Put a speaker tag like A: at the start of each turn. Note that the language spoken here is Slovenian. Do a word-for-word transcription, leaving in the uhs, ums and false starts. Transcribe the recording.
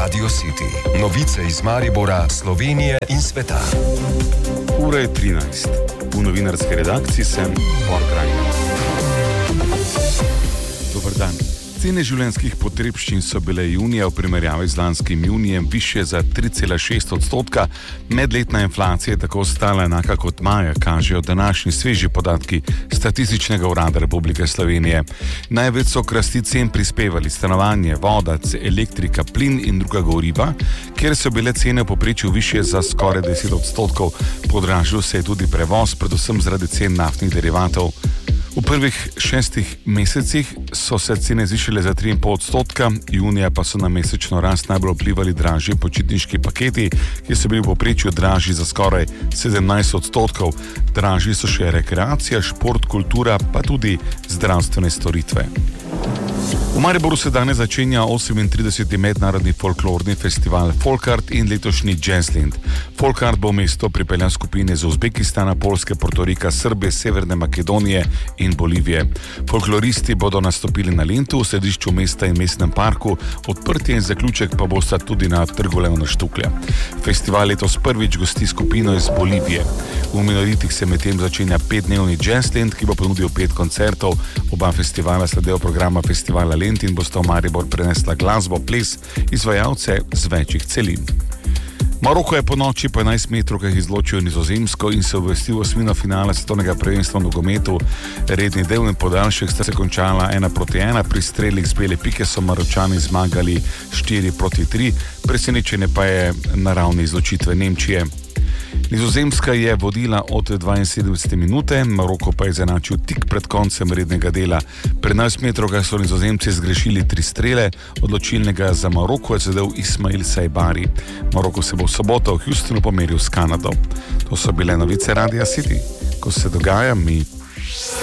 A: Radio City. Novice iz Maribora, Slovenije in sveta.
B: Ura je trinajst. V novinarski redakciji sem Bor Krajina. Dober dan. Cene življenjskih potrebščin so bile junija v primerjavi z lanskim junijem višje za tri cela šest odstotka, medletna inflacija je tako ostala enaka kot maja, kažejo današnji sveži podatki Statističnega urada Republike Slovenije. Največ so k rasti cen prispevali stanovanje, voda, elektrika, plin in druga goriva, kjer so bile cene v povprečju višje za skoraj deset odstotkov. Podražil se je tudi prevoz, predvsem zaradi cen naftnih derivatov. V prvih šestih mesecih so se cene zvišale za tri cela pet odstotka, junija pa so na mesečno rast najbolj vplivali dražji počitniški paketi, ki so bili v povprečju dražji za skoraj sedemnajst odstotkov. Dražji so še rekreacija, šport, kultura, pa tudi zdravstvene storitve. V Mariboru se danes začenja osemintrideseti mednarodni folklorni festival Folkart in letošnji Jazzland. Folkart bo v mesto pripeljal skupine iz Uzbekistana, Poljske, Portorika, Srbije, Severne Makedonije in Bolivije. Folkloristi bodo nastopili na Lentu, v središču mesta in mestnem parku, odprtje in zaključek pa bosta tudi na Trgu Leona Štuklja. Festival letos prvič gosti skupino iz Bolivije. V Minoritih se medtem začenja petdnevni Jazzland, ki bo ponudil pet koncertov. Oba festivala sta del programa festivala Lent in bosta v Maribor prenesla glasbo, ples, izvajalce z večjih celin. Maroko je po noči po enajst metrovkah izločil Nizozemsko in se uvrstil v osmino finala svetovnega prvenstva v nogometu. Redni del in podaljšek sta se končala ena proti ena, pri strelih z bele pike so Maročani zmagali štiri proti tri, presenečenje pa je na ravni izločitve Nemčije. Nizozemska je vodila od dvainsedemdesete minute, Maroko pa je izenačil tik pred koncem rednega dela. Pri enajst metrovkah so Nizozemci zgrešili tri strele, odločilnega za Maroko je zadel Ismail Sajbari. Maroko se bo v soboto v Houstonu pomeril s Kanado. To so bile novice Radia City. Ko se dogaja, mi